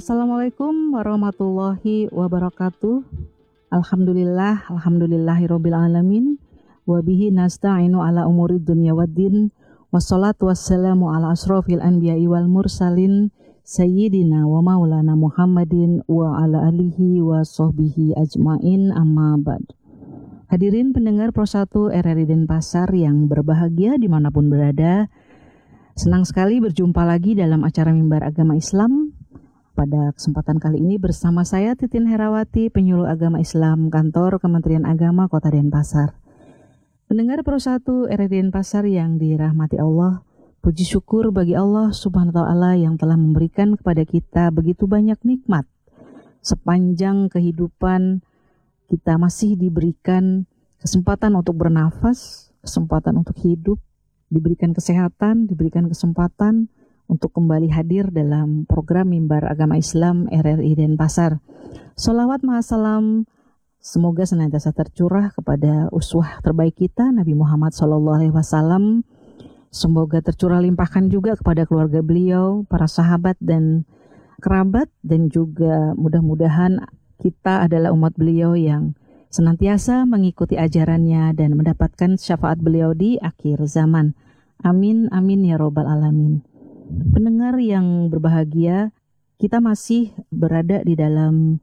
Assalamualaikum warahmatullahi wabarakatuh. Alhamdulillahirabbil alamin. Wa bihi nasta'inu ala umurid dunya waddin. Wassalatu wassalamu ala asrofil anbiya'i wal mursalin sayyidina wa maulana Muhammadin wa ala alihi wa sahbihi ajmain, amma ba'd. Hadirin pendengar Pro 1 RRI Denpasar yang berbahagia dimanapun berada, senang sekali berjumpa lagi dalam acara Mimbar Agama Islam. Pada kesempatan kali ini bersama saya Titin Herawati, penyuluh agama Islam Kantor Kementerian Agama Kota Denpasar. Pendengar Pro 1 RRI Denpasar yang dirahmati Allah, puji syukur bagi Allah Subhanahu wa taala yang telah memberikan kepada kita begitu banyak nikmat. Sepanjang kehidupan kita masih diberikan kesempatan untuk bernafas, kesempatan untuk hidup, diberikan kesehatan, diberikan kesempatan untuk kembali hadir dalam program Mimbar Agama Islam RRI Denpasar. Sholawat ma'assalam semoga senantiasa tercurah kepada uswah terbaik kita, Nabi Muhammad SAW. Semoga tercurah limpahkan juga kepada keluarga beliau, para sahabat dan kerabat, dan juga mudah-mudahan kita adalah umat beliau yang senantiasa mengikuti ajarannya dan mendapatkan syafaat beliau di akhir zaman. Amin, amin ya robbal alamin. Pendengar yang berbahagia, kita masih berada di dalam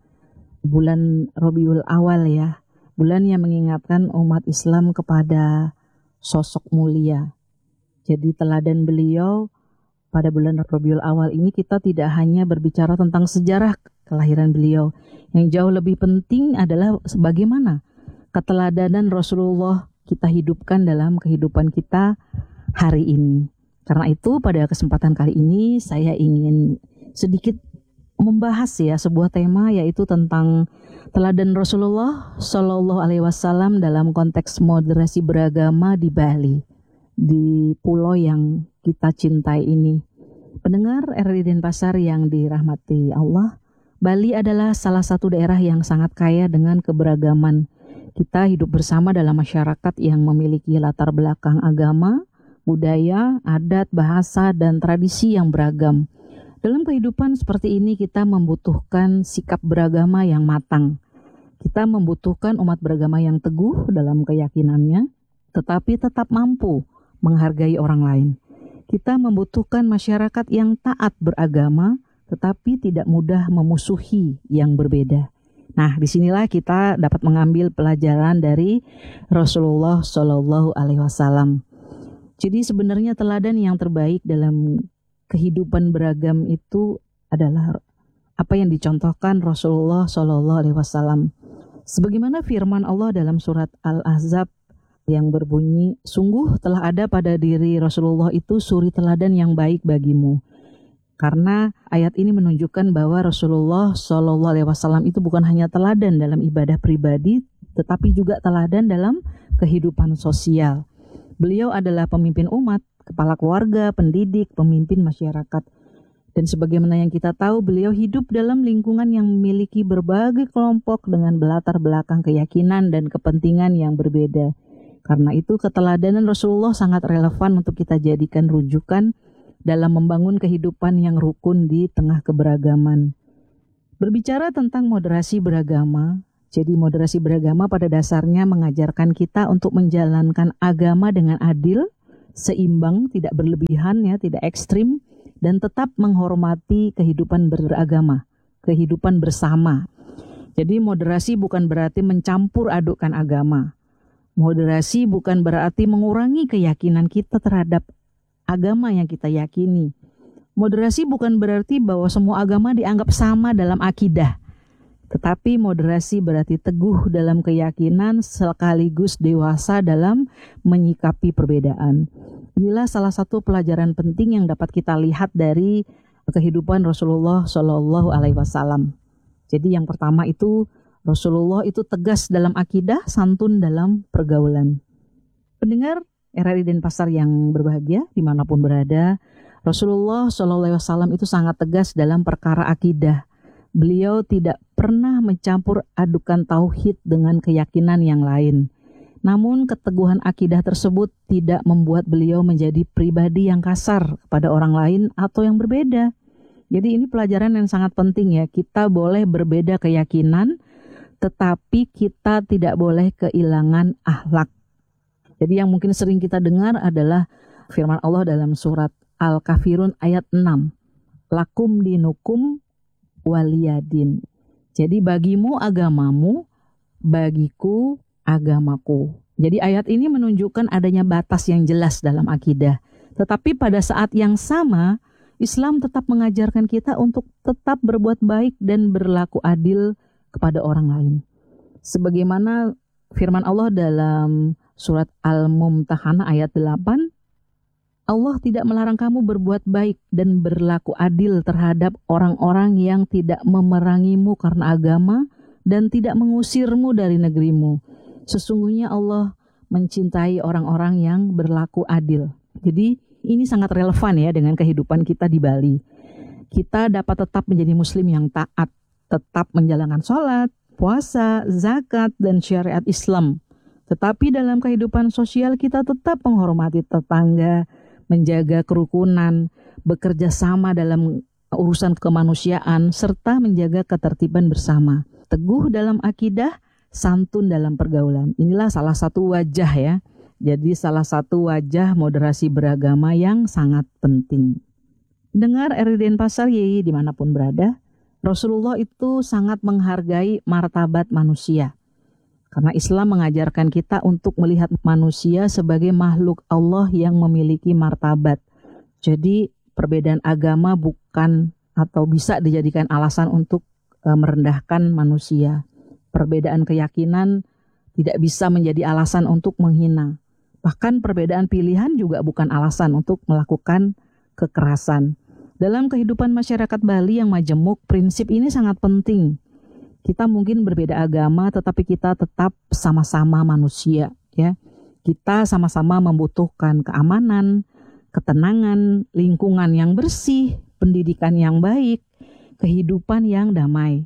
bulan Rabiul Awal ya, bulan yang mengingatkan umat Islam kepada sosok mulia. Jadi teladan beliau pada bulan Rabiul Awal ini kita tidak hanya berbicara tentang sejarah kelahiran beliau, yang jauh lebih penting adalah bagaimana keteladanan Rasulullah kita hidupkan dalam kehidupan kita hari ini. Karena itu pada kesempatan kali ini saya ingin sedikit membahas ya sebuah tema, yaitu tentang teladan Rasulullah Shallallahu Alaihi Wasallam dalam konteks moderasi beragama di Bali, di pulau yang kita cintai ini. Pendengar RRI Denpasar yang dirahmati Allah, Bali adalah salah satu daerah yang sangat kaya dengan keberagaman. Kita hidup bersama dalam masyarakat yang memiliki latar belakang agama, budaya, adat, bahasa, dan tradisi yang beragam. Dalam kehidupan seperti ini kita membutuhkan sikap beragama yang matang. Kita membutuhkan umat beragama yang teguh dalam keyakinannya, tetapi tetap mampu menghargai orang lain. Kita membutuhkan masyarakat yang taat beragama, tetapi tidak mudah memusuhi yang berbeda. Nah, disinilah kita dapat mengambil pelajaran dari Rasulullah Shallallahu Alaihi Wasallam. Jadi sebenarnya teladan yang terbaik dalam kehidupan beragam itu adalah apa yang dicontohkan Rasulullah Shallallahu Alaihi Wasallam. Sebagaimana firman Allah dalam surat Al-Ahzab yang berbunyi, sungguh telah ada pada diri Rasulullah itu suri teladan yang baik bagimu. Karena ayat ini menunjukkan bahwa Rasulullah Shallallahu Alaihi Wasallam itu bukan hanya teladan dalam ibadah pribadi, tetapi juga teladan dalam kehidupan sosial. Beliau adalah pemimpin umat, kepala keluarga, pendidik, pemimpin masyarakat. Dan sebagaimana yang kita tahu, beliau hidup dalam lingkungan yang memiliki berbagai kelompok dengan latar belakang keyakinan dan kepentingan yang berbeda. Karena itu keteladanan Rasulullah sangat relevan untuk kita jadikan rujukan dalam membangun kehidupan yang rukun di tengah keberagaman. Berbicara tentang moderasi beragama, jadi moderasi beragama pada dasarnya mengajarkan kita untuk menjalankan agama dengan adil, seimbang, tidak berlebihan ya, tidak ekstrim, dan tetap menghormati kehidupan beragama, kehidupan bersama. Jadi moderasi bukan berarti mencampur adukkan agama. Moderasi bukan berarti mengurangi keyakinan kita terhadap agama yang kita yakini. Moderasi bukan berarti bahwa semua agama dianggap sama dalam akidah. Tetapi moderasi berarti teguh dalam keyakinan sekaligus dewasa dalam menyikapi perbedaan. Inilah salah satu pelajaran penting yang dapat kita lihat dari kehidupan Rasulullah Shallallahu Alaihi Wasallam. Jadi yang pertama itu Rasulullah itu tegas dalam akidah, santun dalam pergaulan. Pendengar RRI Denpasar yang berbahagia dimanapun berada, Rasulullah Shallallahu Alaihi Wasallam itu sangat tegas dalam perkara akidah. Beliau tidak pernah mencampur adukan tauhid dengan keyakinan yang lain. Namun keteguhan akidah tersebut tidak membuat beliau menjadi pribadi yang kasar kepada orang lain atau yang berbeda. Jadi ini pelajaran yang sangat penting ya. Kita boleh berbeda keyakinan, tetapi kita tidak boleh kehilangan akhlak. Jadi yang mungkin sering kita dengar adalah firman Allah dalam surat Al-Kafirun ayat 6. Lakum dinukum waliyadin. Jadi bagimu agamamu, bagiku agamaku. Jadi ayat ini menunjukkan adanya batas yang jelas dalam akidah. Tetapi pada saat yang sama, Islam tetap mengajarkan kita untuk tetap berbuat baik dan berlaku adil kepada orang lain. Sebagaimana firman Allah dalam surat Al-Mumtahanah ayat 8, Allah tidak melarang kamu berbuat baik dan berlaku adil terhadap orang-orang yang tidak memerangimu karena agama dan tidak mengusirmu dari negerimu. Sesungguhnya Allah mencintai orang-orang yang berlaku adil. Jadi ini sangat relevan ya dengan kehidupan kita di Bali. Kita dapat tetap menjadi muslim yang taat, tetap menjalankan sholat, puasa, zakat, dan syariat Islam. Tetapi dalam kehidupan sosial kita tetap menghormati tetangga, menjaga kerukunan, bekerja sama dalam urusan kemanusiaan, serta menjaga ketertiban bersama. Teguh dalam akidah, santun dalam pergaulan. Inilah salah satu wajah ya. Jadi salah satu wajah moderasi beragama yang sangat penting. Dengar RRI Denpasar YI dimanapun berada, Rasulullah itu sangat menghargai martabat manusia. Karena Islam mengajarkan kita untuk melihat manusia sebagai makhluk Allah yang memiliki martabat. Jadi perbedaan agama bukan atau bisa dijadikan alasan untuk merendahkan manusia. Perbedaan keyakinan tidak bisa menjadi alasan untuk menghina. Bahkan perbedaan pilihan juga bukan alasan untuk melakukan kekerasan. Dalam kehidupan masyarakat Bali yang majemuk, prinsip ini sangat penting. Kita mungkin berbeda agama, tetapi kita tetap sama-sama manusia. Ya, kita sama-sama membutuhkan keamanan, ketenangan, lingkungan yang bersih, pendidikan yang baik, kehidupan yang damai.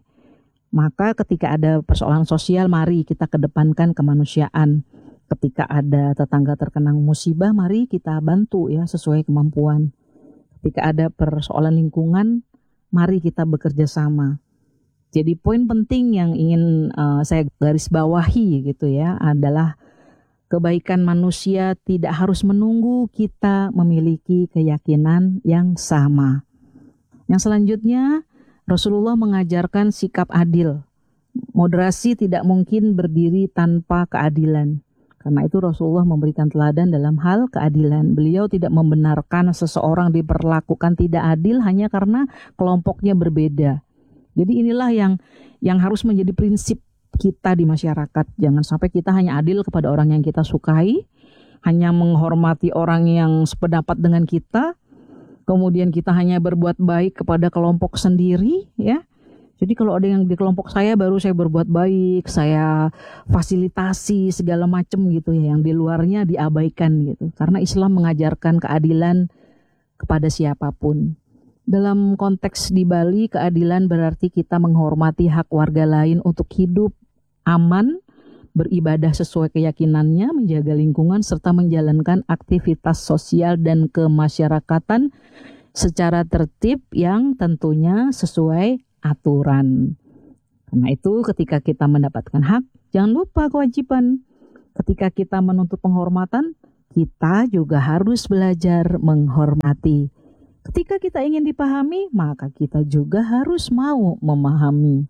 Maka ketika ada persoalan sosial, mari kita kedepankan kemanusiaan. Ketika ada tetangga terkena musibah, mari kita bantu ya sesuai kemampuan. Ketika ada persoalan lingkungan, mari kita bekerja sama. Jadi poin penting yang ingin saya garis bawahi gitu ya adalah kebaikan manusia tidak harus menunggu kita memiliki keyakinan yang sama. Yang selanjutnya, Rasulullah mengajarkan sikap adil. Moderasi tidak mungkin berdiri tanpa keadilan. Karena itu Rasulullah memberikan teladan dalam hal keadilan. Beliau tidak membenarkan seseorang diperlakukan tidak adil hanya karena kelompoknya berbeda. Jadi inilah yang harus menjadi prinsip kita di masyarakat. Jangan sampai kita hanya adil kepada orang yang kita sukai, hanya menghormati orang yang sependapat dengan kita, kemudian kita hanya berbuat baik kepada kelompok sendiri, ya. Jadi kalau ada yang di kelompok saya baru saya berbuat baik, saya fasilitasi segala macam gitu ya, yang di luarnya diabaikan gitu. Karena Islam mengajarkan keadilan kepada siapapun. Dalam konteks di Bali, keadilan berarti kita menghormati hak warga lain untuk hidup aman, beribadah sesuai keyakinannya, menjaga lingkungan, serta menjalankan aktivitas sosial dan kemasyarakatan secara tertib yang tentunya sesuai aturan. Karena itu ketika kita mendapatkan hak, jangan lupa kewajiban. Ketika kita menuntut penghormatan, kita juga harus belajar menghormati. Ketika kita ingin dipahami, maka kita juga harus mau memahami.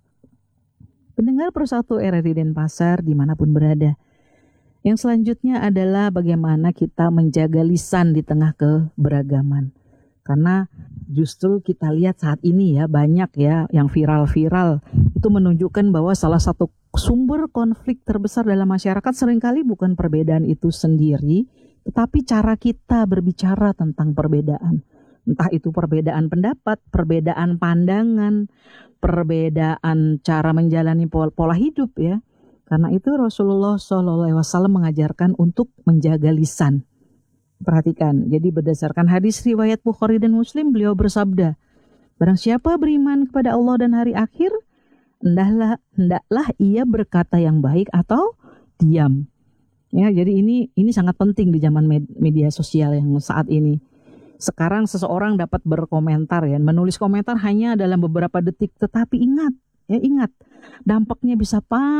Pendengar Persatu RRI Denpasar dimanapun berada. Yang selanjutnya adalah bagaimana kita menjaga lisan di tengah keberagaman. Karena justru kita lihat saat ini ya banyak ya yang viral-viral itu menunjukkan bahwa salah satu sumber konflik terbesar dalam masyarakat seringkali bukan perbedaan itu sendiri, tetapi cara kita berbicara tentang perbedaan. Entah itu perbedaan pendapat, perbedaan pandangan, perbedaan cara menjalani pola hidup ya. Karena itu Rasulullah SAW mengajarkan untuk menjaga lisan. Perhatikan, jadi berdasarkan hadis riwayat Bukhari dan Muslim, beliau bersabda, barang siapa beriman kepada Allah dan hari akhir, hendaklah ia berkata yang baik atau diam. Ya, jadi ini sangat penting di zaman media sosial yang saat ini. Sekarang seseorang dapat berkomentar ya, menulis komentar hanya dalam beberapa detik, tetapi ingat, dampaknya bisa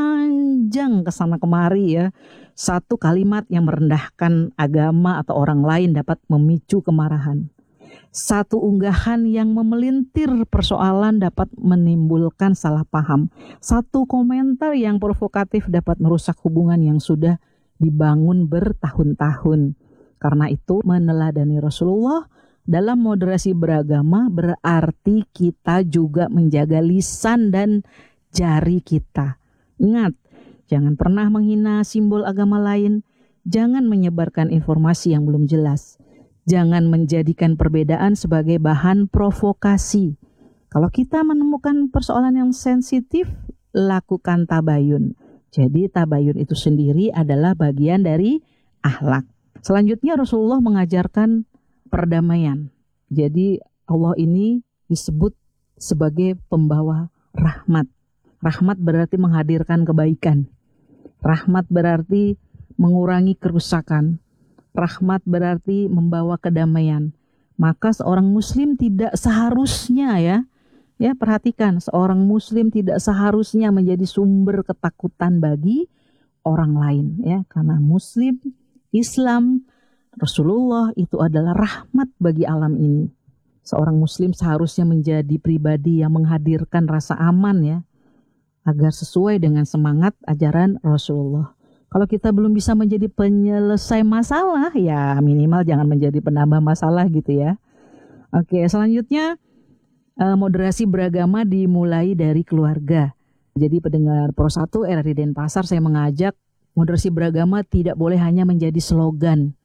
panjang ke sana kemari ya. Satu kalimat yang merendahkan agama atau orang lain dapat memicu kemarahan. Satu unggahan yang memelintir persoalan dapat menimbulkan salah paham. Satu komentar yang provokatif dapat merusak hubungan yang sudah dibangun bertahun-tahun. Karena itu meneladani Rasulullah dalam moderasi beragama berarti kita juga menjaga lisan dan jari kita. Ingat, jangan pernah menghina simbol agama lain, jangan menyebarkan informasi yang belum jelas. Jangan menjadikan perbedaan sebagai bahan provokasi. Kalau kita menemukan persoalan yang sensitif, lakukan tabayun. Jadi tabayun itu sendiri adalah bagian dari akhlak. Selanjutnya Rasulullah mengajarkan perdamaian. Jadi Allah ini disebut sebagai pembawa rahmat. Rahmat berarti menghadirkan kebaikan. Rahmat berarti mengurangi kerusakan. Rahmat berarti membawa kedamaian. Maka seorang muslim tidak seharusnya ya perhatikan, seorang muslim tidak seharusnya menjadi sumber ketakutan bagi orang lain ya, karena muslim, Islam, Rasulullah itu adalah rahmat bagi alam ini. Seorang muslim seharusnya menjadi pribadi yang menghadirkan rasa aman ya, agar sesuai dengan semangat ajaran Rasulullah. Kalau kita belum bisa menjadi penyelesai masalah, ya minimal jangan menjadi penambah masalah gitu ya. Oke, selanjutnya moderasi beragama dimulai dari keluarga. Jadi pendengar Pro 1 RRI Denpasar, saya mengajak moderasi beragama tidak boleh hanya menjadi slogan.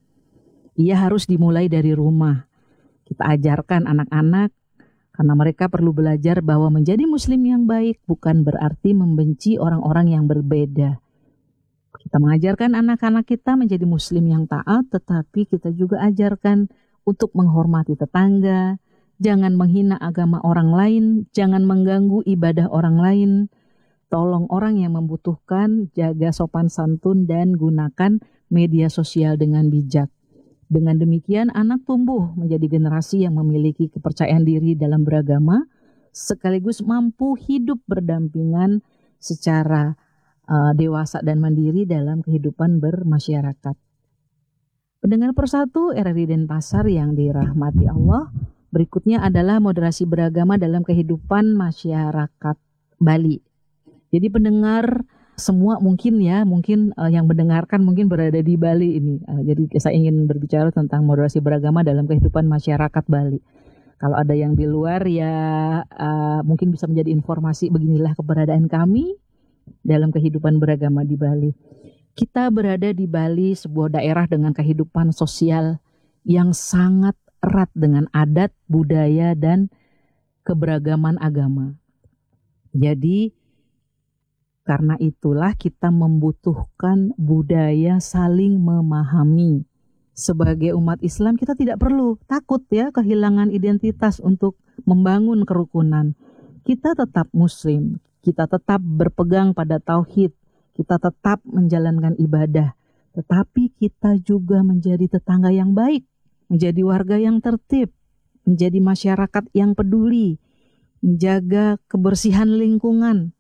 Ia harus dimulai dari rumah. Kita ajarkan anak-anak karena mereka perlu belajar bahwa menjadi muslim yang baik bukan berarti membenci orang-orang yang berbeda. Kita mengajarkan anak-anak kita menjadi muslim yang taat, tetapi kita juga ajarkan untuk menghormati tetangga, jangan menghina agama orang lain, jangan mengganggu ibadah orang lain, tolong orang yang membutuhkan, jaga sopan santun, dan gunakan media sosial dengan bijak. Dengan demikian anak tumbuh menjadi generasi yang memiliki kepercayaan diri dalam beragama, sekaligus mampu hidup berdampingan secara dewasa dan mandiri dalam kehidupan bermasyarakat. Pendengar Pro 1 RRI Denpasar yang dirahmati Allah, berikutnya adalah moderasi beragama dalam kehidupan masyarakat Bali. Jadi pendengar semua mungkin yang mendengarkan mungkin berada di Bali ini. Jadi saya ingin berbicara tentang moderasi beragama dalam kehidupan masyarakat Bali. Kalau ada yang di luar mungkin bisa menjadi informasi, beginilah keberadaan kami dalam kehidupan beragama di Bali. Kita berada di Bali, sebuah daerah dengan kehidupan sosial yang sangat erat dengan adat, budaya, dan keberagaman agama. Jadi karena itulah kita membutuhkan budaya saling memahami. Sebagai umat Islam kita tidak perlu takut ya kehilangan identitas untuk membangun kerukunan. Kita tetap muslim. Kita tetap berpegang pada tauhid, kita tetap menjalankan ibadah, tetapi kita juga menjadi tetangga yang baik, menjadi warga yang tertib, menjadi masyarakat yang peduli, menjaga kebersihan lingkungan,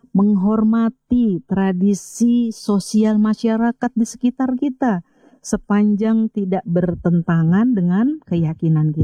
menghormati tradisi sosial masyarakat di sekitar kita, sepanjang tidak bertentangan dengan keyakinan kita.